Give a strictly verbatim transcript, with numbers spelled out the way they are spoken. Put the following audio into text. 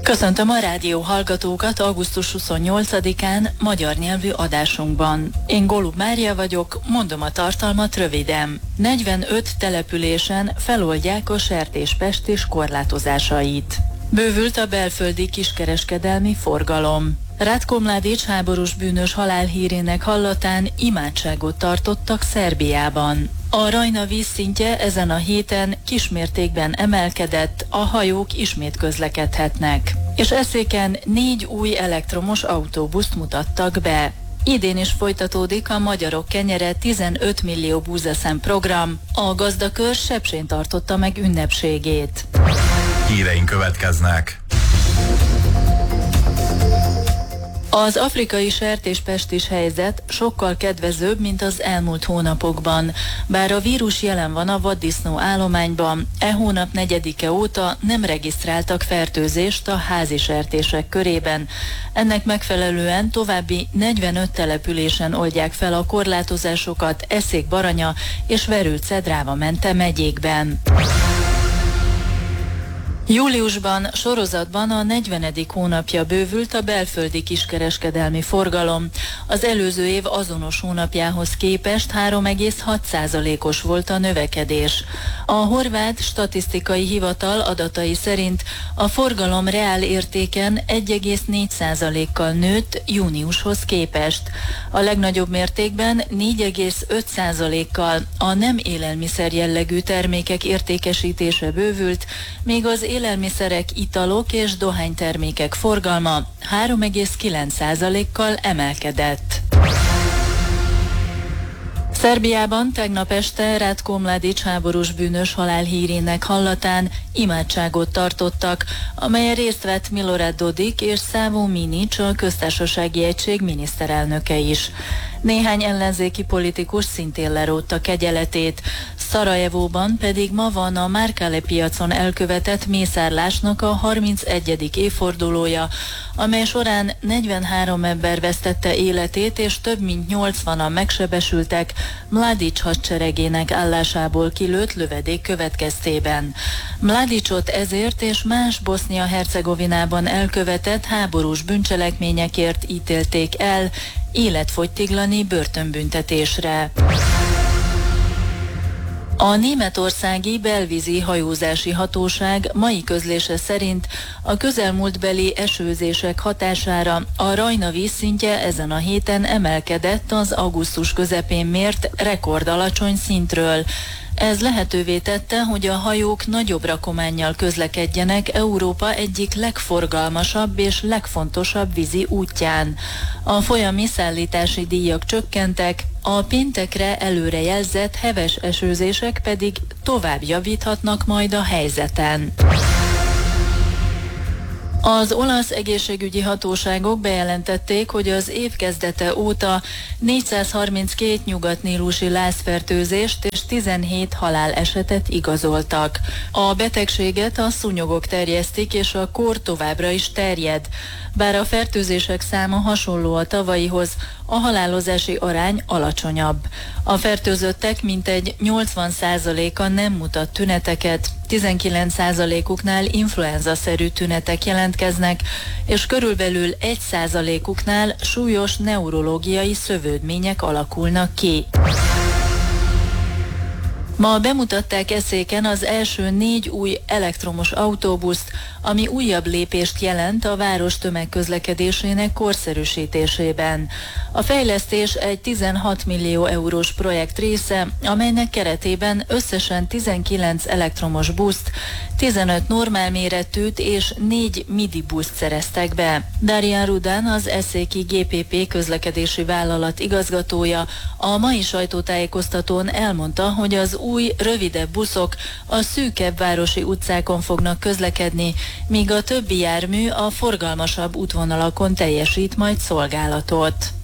Köszöntöm a rádió hallgatókat augusztus huszonnyolcadikán magyar nyelvű adásunkban. Én Golub Mária vagyok, mondom a tartalmat röviden. negyvenöt településen feloldják a sertéspestis korlátozásait. Bővült a belföldi kiskereskedelmi forgalom. Ratko Mladic háborús bűnös halálhírének hallatán imádságot tartottak Szerbiában. A Rajna vízszintje ezen a héten kismértékben emelkedett, a hajók ismét közlekedhetnek. És Eszéken négy új elektromos autóbuszt mutattak be. Idén is folytatódik a Magyarok kenyere tizenöt millió búzaszem program. A gazdakör Sepsén tartotta meg ünnepségét. Híreink következnek. Az afrikai sertéspestis helyzet sokkal kedvezőbb, mint az elmúlt hónapokban. Bár a vírus jelen van a vaddisznó állományban, e hónap negyedike óta nem regisztráltak fertőzést a házi sertések körében. Ennek megfelelően további negyvenöt településen oldják fel a korlátozásokat Eszék-Baranya és Verőc-Cedráva-Mente megyékben. Júliusban sorozatban a negyvenedik hónapja bővült a belföldi kiskereskedelmi forgalom. Az előző év azonos hónapjához képest három egész hat százalékos volt a növekedés. A Horvát Statisztikai Hivatal adatai szerint a forgalom reál értéken egy egész négy százalékkal nőtt júniushoz képest. A legnagyobb mértékben négy egész öt százalékkal a nem élelmiszer jellegű termékek értékesítése bővült, míg az élelmiszerek, italok és dohánytermékek forgalma három egész kilenc százalékkal emelkedett. Szerbiában tegnap este Ratko Mladic háborús bűnös halálhírének hallatán imádságot tartottak, amelyen részt vett Milorad Dodik és Savo Minic, a köztársasági egység miniszterelnöke is. Néhány ellenzéki politikus szintén lerótta kegyeletét. Szarajevóban pedig ma van a Márkále piacon elkövetett mészárlásnak a harmincegyedik évfordulója, amely során negyvenhárom ember vesztette életét és több mint nyolcvanan megsebesültek Mladic hadseregének állásából kilőtt lövedék következtében. Mladicot ezért és más Bosznia-Hercegovinában elkövetett háborús bűncselekményekért ítélték el életfogytiglani börtönbüntetésre. A németországi belvízi hajózási hatóság mai közlése szerint a közelmúltbeli esőzések hatására a Rajna vízszintje ezen a héten emelkedett az augusztus közepén mért rekordalacsony szintről. Ez lehetővé tette, hogy a hajók nagyobb rakománnyal közlekedjenek Európa egyik legforgalmasabb és legfontosabb vízi útján. A folyami szállítási díjak csökkentek, a péntekre előrejelzett heves esőzések pedig tovább javíthatnak majd a helyzeten. Az olasz egészségügyi hatóságok bejelentették, hogy az év kezdete óta négyszázharminckét nyugatnílusi lázfertőzést és tizenhét halálesetet igazoltak. A betegséget a szúnyogok terjesztik, és a kór továbbra is terjed. Bár a fertőzések száma hasonló a tavalyihoz, a halálozási arány alacsonyabb. A fertőzöttek mintegy nyolcvan százaléka nem mutat tüneteket, tizenkilenc százalékuknál influenza-szerű tünetek jelentkeznek, és körülbelül egy százalékuknál súlyos neurológiai szövődmények alakulnak ki. Ma bemutatták Eszéken az első négy új elektromos autóbuszt, ami újabb lépést jelent a város tömegközlekedésének korszerűsítésében. A fejlesztés egy tizenhat millió eurós projekt része, amelynek keretében összesen tizenkilenc elektromos buszt, tizenöt normál méretűt és négy midi buszt szereztek be. Darian Rudan, az eszéki gé pé pé közlekedési vállalat igazgatója a mai sajtótájékoztatón elmondta, hogy az új, rövidebb buszok a szűkebb városi utcákon fognak közlekedni, míg a többi jármű a forgalmasabb útvonalakon teljesít majd szolgálatot.